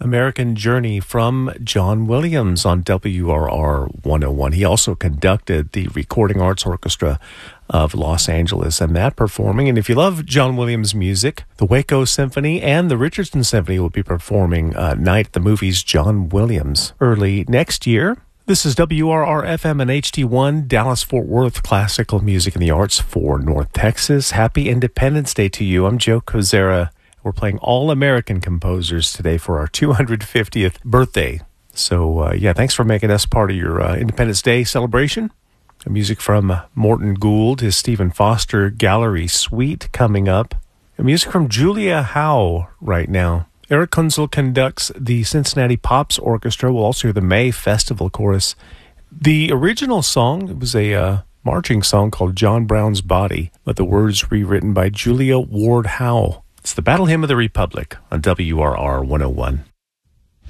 American Journey from John Williams on WRR 101. He also conducted the Recording Arts Orchestra of Los Angeles and that performing. And if you love John Williams music, the Waco Symphony and the Richardson Symphony will be performing night at the movies John Williams early next year. This is WRR-FM and HD1, Dallas-Fort Worth, classical music and the arts for North Texas. Happy Independence Day to you. I'm Joe Kozera. We're playing all-American composers today for our 250th birthday. So, thanks for making us part of your Independence Day celebration. Music from Morton Gould, his Stephen Foster Gallery Suite coming up. Music from Julia Howe right now. Eric Kunzel conducts the Cincinnati Pops Orchestra. We'll also hear the May Festival Chorus. The original song, it was a marching song called John Brown's Body, but the words rewritten by Julia Ward Howe. It's the Battle Hymn of the Republic on WRR 101.